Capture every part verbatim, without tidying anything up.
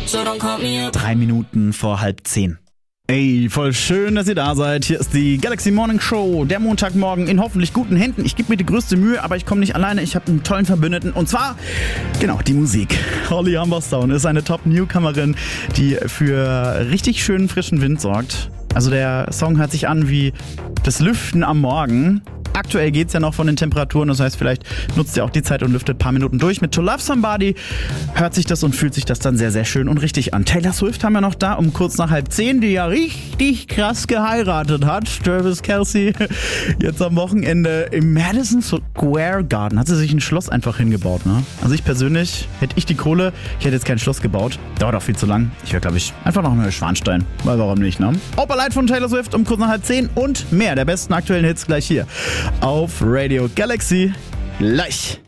so don't call me up. Drei Minuten vor halb zehn. Ey, voll schön, dass ihr da seid. Hier ist die Galaxy Morning Show, der Montagmorgen in hoffentlich guten Händen. Ich gebe mir die größte Mühe, aber ich komme nicht alleine. Ich habe einen tollen Verbündeten und zwar, genau, die Musik. Holly Humberstone ist eine Top-Newcomerin, die für richtig schönen frischen Wind sorgt. Also der Song hört sich an wie das Lüften am Morgen. Aktuell geht's ja noch von den Temperaturen, das heißt, vielleicht nutzt ihr auch die Zeit und lüftet ein paar Minuten durch. Mit To Love Somebody hört sich das und fühlt sich das dann sehr, sehr schön und richtig an. Taylor Swift haben wir noch da um kurz nach halb zehn, die ja richtig krass geheiratet hat. Travis Kelce jetzt am Wochenende im Madison Square Garden. Hat sie sich ein Schloss einfach hingebaut, ne? Also ich persönlich, hätte ich die Kohle, ich hätte jetzt kein Schloss gebaut. Dauert auch viel zu lang. Ich wäre, glaube ich, einfach noch eine Schwanstein. Weil warum nicht, ne? Oper Light von Taylor Swift um kurz nach halb zehn und mehr der besten aktuellen Hits gleich hier auf Radio Galaxy. Gleich.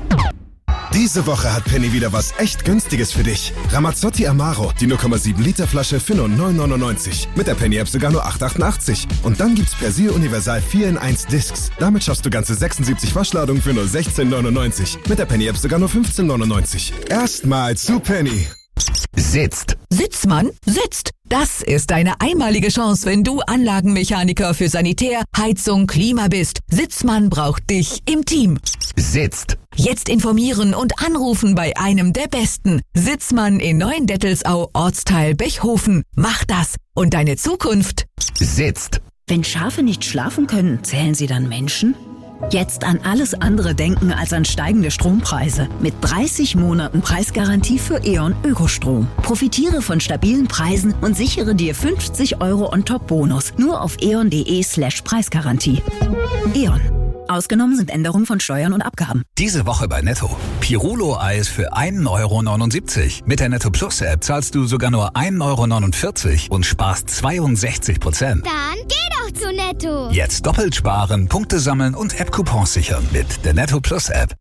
Diese Woche hat Penny wieder was echt Günstiges für dich. Ramazzotti Amaro, die null Komma sieben Liter Flasche für nur neun neunundneunzig. Mit der Penny-App sogar nur acht achtundachtzig. Und dann gibt's Persil Universal vier in eins Discs. Damit schaffst du ganze sechsundsiebzig Waschladungen für nur sechzehn neunundneunzig. Mit der Penny-App sogar nur fünfzehn neunundneunzig. Erstmal zu Penny. Sitzt. Sitzmann sitzt. Das ist eine einmalige Chance, wenn du Anlagenmechaniker für Sanitär, Heizung, Klima bist. Sitzmann braucht dich im Team. Sitzt. Jetzt informieren und anrufen bei einem der Besten. Sitzmann in Neuendettelsau, Ortsteil Bechhofen. Mach das und deine Zukunft Sitzt. Wenn Schafe nicht schlafen können, zählen sie dann Menschen? Jetzt an alles andere denken als an steigende Strompreise. Mit dreißig Monaten Preisgarantie für E.ON Ökostrom. Profitiere von stabilen Preisen und sichere dir fünfzig Euro on top Bonus. Nur auf eon.de slash Preisgarantie. E.ON. Ausgenommen sind Änderungen von Steuern und Abgaben. Diese Woche bei Netto. Pirulo-Eis für ein Euro neunundsiebzig. Mit der Netto Plus App zahlst du sogar nur ein Euro neunundvierzig und sparst zweiundsechzig Prozent. Dann geh doch zu Netto. Jetzt doppelt sparen, Punkte sammeln und App-Coupons sichern mit der Netto Plus App.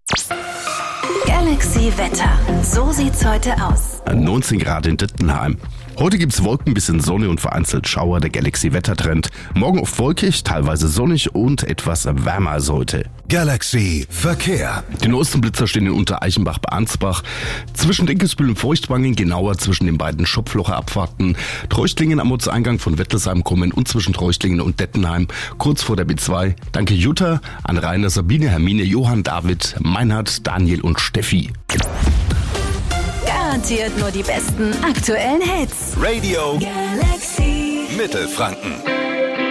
Galaxy Wetter. So sieht's heute aus. neunzehn Grad in Dittenheim. Heute gibt's Wolken, bisschen Sonne und vereinzelt Schauer, der Galaxy-Wettertrend. Morgen oft wolkig, teilweise sonnig und etwas wärmer als heute. Galaxy Verkehr. Die neuesten Blitzer stehen in Untereichenbach bei Ansbach. Zwischen Dinkelsbühl und Feuchtwangen, genauer zwischen den beiden Schopflocher Abfahrten. Treuchtlingen am Ortseingang von Wettelsheim kommen und zwischen Treuchtlingen und Dettenheim, kurz vor der B zwei. Danke Jutta, an Rainer, Sabine, Hermine, Johann, David, Meinhard, Daniel und Steffi. Garantiert nur die besten aktuellen Hits. Radio Galaxy Mittelfranken.